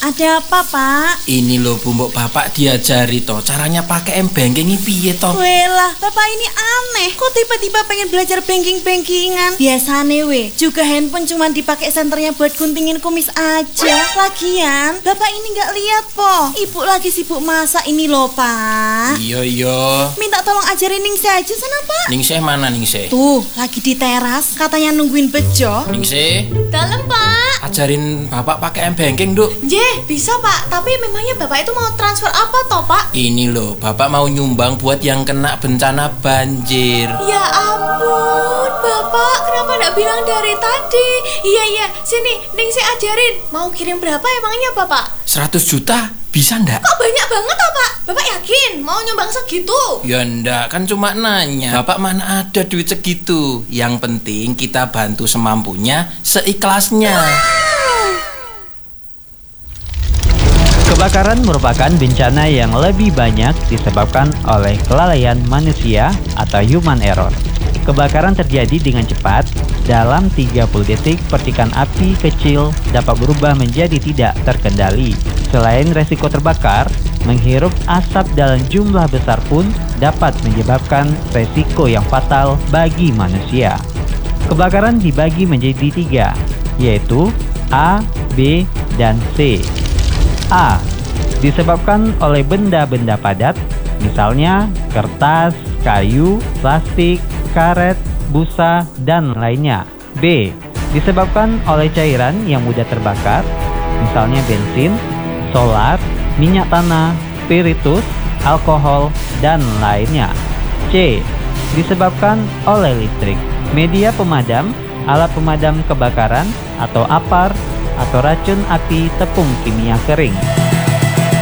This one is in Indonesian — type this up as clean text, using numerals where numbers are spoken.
Ada apa, Pak? Ini loh Bu, mbok bapak diajari toh caranya pakai m-banking ini piye toh? Welah, Bapak ini aneh. Kok tiba-tiba pengen belajar banking-bankingan? Biasane juga handphone cuma dipakai senternya buat guntingin kumis aja. Lagian, Bapak ini nggak lihat po. Ibu lagi sibuk masak ini loh, Pak. Iya. Minta tolong ajarin Ningsih aja sana, Pak. Ningsih mana Ningsih? Tuh, lagi di teras, katanya nungguin bejo. Ningsih, Dalam, Pak. ajarin bapak pakai m-banking, Duk. Jeh, bisa, Pak. Tapi memangnya Bapak itu mau transfer apa toh, Pak? Ini loh, bapak mau nyumbang buat yang kena bencana banjir. Ya ampun, Bapak, kenapa nggak bilang dari tadi? Iya, sini, Ningsih ajarin. Mau kirim berapa emangnya, Bapak? 100 juta bisa ndak? Kok banyak banget toh, Pak? Bapak yakin mau nyumbang segitu? Ya ndak, kan cuma nanya. Bapak mana ada duit segitu. Yang penting kita bantu semampunya, seikhlasnya. Kebakaran merupakan bencana yang lebih banyak disebabkan oleh kelalaian manusia atau human error. Kebakaran terjadi dengan cepat, dalam 30 detik percikan api kecil dapat berubah menjadi tidak terkendali. Selain resiko terbakar, menghirup asap dalam jumlah besar pun dapat menyebabkan resiko yang fatal bagi manusia. Kebakaran dibagi menjadi 3, yaitu A, B, dan C. A. Disebabkan oleh benda-benda padat, misalnya kertas, kayu, plastik, karet, busa, dan lainnya. B. Disebabkan oleh cairan yang mudah terbakar, misalnya bensin, solar, minyak tanah, spiritus, alkohol, dan lainnya. C. Disebabkan oleh listrik, media pemadam, alat pemadam kebakaran, atau APAR, atau racun api tepung kimia kering.